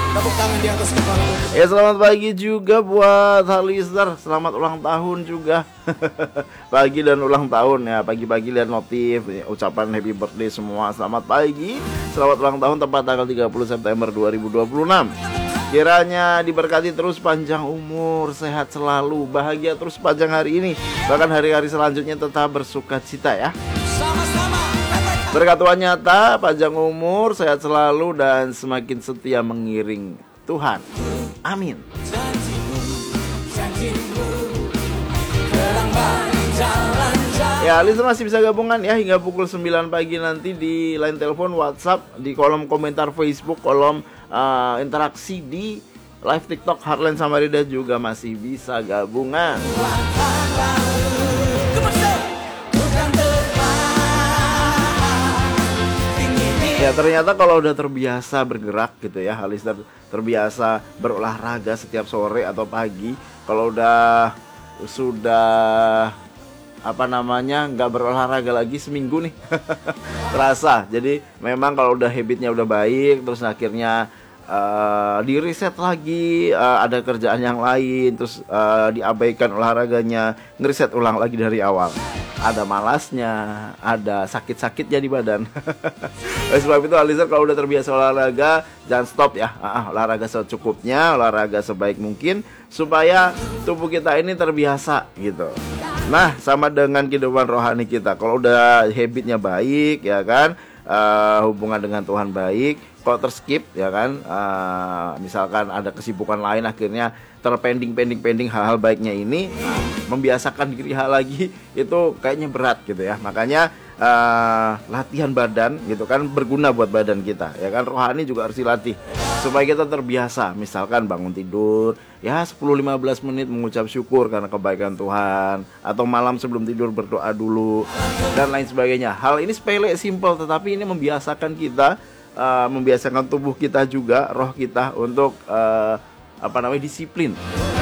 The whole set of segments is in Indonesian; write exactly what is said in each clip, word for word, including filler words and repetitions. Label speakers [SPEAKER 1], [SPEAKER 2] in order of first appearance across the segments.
[SPEAKER 1] Tepuk tangan di atas kepala.
[SPEAKER 2] Ya selamat pagi juga buat Halister. Selamat ulang tahun juga. Pagi dan ulang tahun ya. Pagi-pagi lihat notif ya, ucapan happy birthday semua. Selamat pagi. Selamat ulang tahun tepat tanggal tiga puluh September dua ribu dua puluh enam. Kiranya diberkati terus, panjang umur, sehat selalu, bahagia terus panjang hari ini. Bahkan hari-hari selanjutnya tetap bersuka cita ya. Berkat Tuhan nyata, panjang umur, sehat selalu, dan semakin setia mengiring Tuhan. Amin. Ya, listener masih bisa gabungan ya hingga pukul sembilan pagi nanti di line telepon, WhatsApp, di kolom komentar Facebook, kolom uh, interaksi di live TikTok Heartland Samarinda juga masih bisa gabungan. Ya ternyata kalau udah terbiasa bergerak gitu ya, Halister terbiasa berolahraga setiap sore atau pagi. Kalau udah sudah apa namanya nggak berolahraga lagi seminggu nih terasa. Jadi memang kalau udah habitnya udah baik, terus akhirnya uh, di reset lagi, uh, ada kerjaan yang lain, terus uh, diabaikan olahraganya, ngeriset ulang lagi dari awal. Ada malasnya, ada sakit-sakitnya di badan. Oleh sebab itu Alizer kalau udah terbiasa olahraga, jangan stop ya. Ah, olahraga secukupnya, olahraga sebaik mungkin supaya tubuh kita ini terbiasa gitu. Nah, sama dengan kehidupan rohani kita. Kalau udah habitnya baik ya kan, uh, hubungan dengan Tuhan baik, kalau terskip ya kan, uh, misalkan ada kesibukan lain akhirnya terpending-pending-pending hal-hal baiknya ini, nah, membiasakan diri hal lagi itu kayaknya berat gitu ya. Makanya uh, latihan badan gitu kan berguna buat badan kita ya kan. Rohani juga harus dilatih supaya kita terbiasa. Misalkan bangun tidur ya sepuluh sampai lima belas menit mengucap syukur karena kebaikan Tuhan, atau malam sebelum tidur berdoa dulu dan lain sebagainya. Hal ini sepele, simple, tetapi ini membiasakan kita, uh, membiasakan tubuh kita juga, roh kita untuk uh, apa namanya disiplin,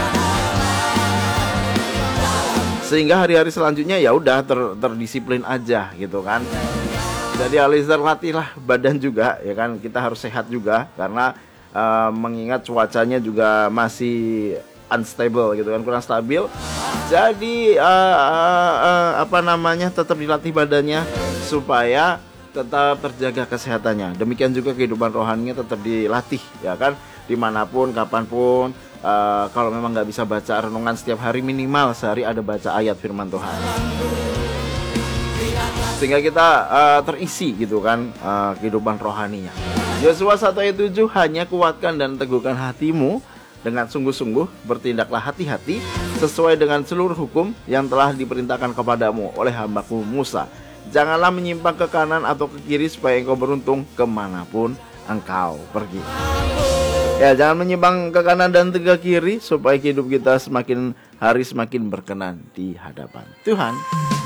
[SPEAKER 2] sehingga hari-hari selanjutnya ya udah ter, terdisiplin aja gitu kan. Jadi Alizer latihlah badan juga ya kan. Kita harus sehat juga karena uh, mengingat cuacanya juga masih unstable gitu kan, kurang stabil. Jadi uh, uh, uh, apa namanya tetap dilatih badannya supaya tetap terjaga kesehatannya. Demikian juga kehidupan rohaninya tetap dilatih ya kan. Dimanapun, kapanpun, uh, kalau memang nggak bisa baca renungan setiap hari, minimal sehari ada baca ayat firman Tuhan, sehingga kita uh, terisi gitu kan uh, kehidupan rohaninya. Yosua satu ayat tujuh, hanya kuatkan dan teguhkan hatimu dengan sungguh-sungguh, bertindaklah hati-hati sesuai dengan seluruh hukum yang telah diperintahkan kepadamu oleh hambaku Musa. Janganlah menyimpang ke kanan atau ke kiri supaya engkau beruntung kemanapun engkau pergi. Ya, jangan menyimpang ke kanan dan ke kiri supaya hidup kita semakin hari semakin berkenan di hadapan Tuhan.